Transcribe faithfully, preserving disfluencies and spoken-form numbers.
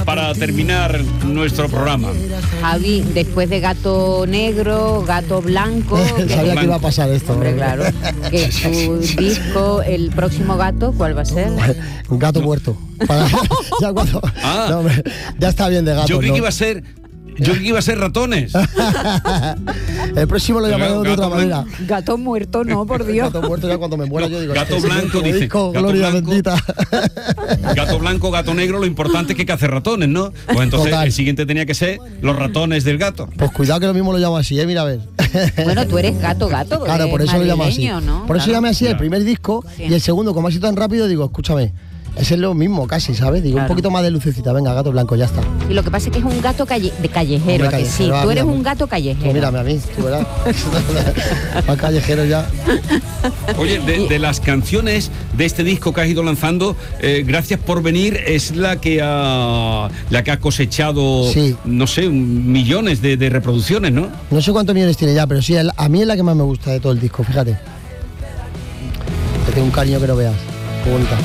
para terminar nuestro programa. Javi, después de Gato Negro, Gato Blanco... Sabía que iba a pasar esto. Hombre, claro. Que tu disco, el próximo gato, ¿cuál va a ser? Un gato no. muerto. Para, ya, cuando, ah, no, hombre, ya está bien de gato. Yo creí ¿no? que iba a ser... Yo creí que iba a ser ratones. El próximo lo llamaremos de otra manera. Gato muerto, no, por Dios. Gato muerto ya cuando me muera no, yo digo... Gato este blanco, dice. Disco, Gato gloria blanco, bendita. Gato blanco, gato negro, lo importante es que cace ratones, ¿no? Pues entonces Total. el siguiente tenía que ser los ratones del gato. Pues cuidado que lo mismo lo llamo así, ¿eh? Mira a ver. Bueno, tú eres gato, gato. Claro, por eso lo llamo así. ¿No? Por eso claro. llamé así el primer disco sí. y el segundo, como ha sido tan rápido, digo, escúchame. Ese es lo mismo casi, ¿sabes? Digo, claro. un poquito más de lucecita, venga, gato blanco, ya está. Y lo que pasa es que es un gato calle, de callejero, Hombre, que sí, tú eres un gato callejero. Pues mírame a mí, tú verás. Más callejero ya. Oye, de, de las canciones de este disco que has ido lanzando, eh, Gracias por venir, es la que ha, la que ha cosechado, sí. no sé, millones de, de reproducciones, ¿no? No sé cuántos millones tiene ya, pero sí, a mí es la que más me gusta de todo el disco, fíjate. Te tengo un cariño que no veas. Qué bonita.